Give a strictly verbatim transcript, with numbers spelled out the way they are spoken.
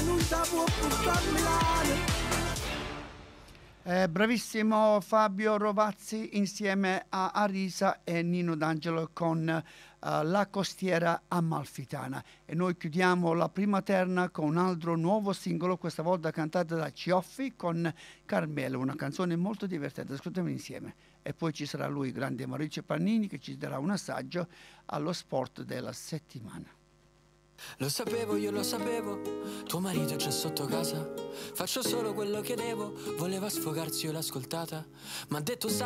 non ti può portare a Milano. Eh, bravissimo Fabio Rovazzi insieme a Arisa e Nino D'Angelo con eh, La costiera amalfitana. E noi chiudiamo la prima terna con un altro nuovo singolo, questa volta cantato da Cioffi con Carmelo, una canzone molto divertente, ascoltiamo insieme. E poi ci sarà lui, grande Maurizio Pannini, che ci darà un assaggio allo sport della settimana. Lo sapevo, io lo sapevo, tuo marito c'è sotto casa. Faccio solo quello che devo, voleva sfogarsi, io l'ho ascoltata. Ma ha detto